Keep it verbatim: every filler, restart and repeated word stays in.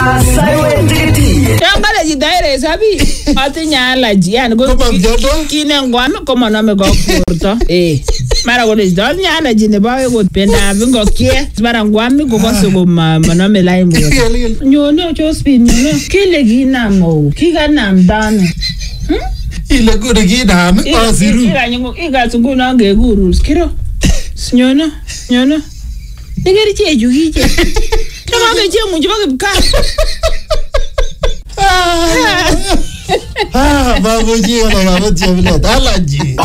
Masaiwe tikiti. Yang kala jitaire sabi. Ati nyala jian go. Kine ngwame koma na me go kurto. Eh. Mara go le dol nyala jine bawe go penda bingo kie. Mara ngwame go go so go ma na me lai mo. Nyono cho spin nyono. Kile gina mo. Kiga nam dan. Hmm? Ile go de gina me ko siru. Iga nyungu iga tungu na nge guru. Skiro. Nyono. Nyono. Nigeri che jugi che. Tama ke che mu jiba ke ka. Ah, babuji, babuji, babuji,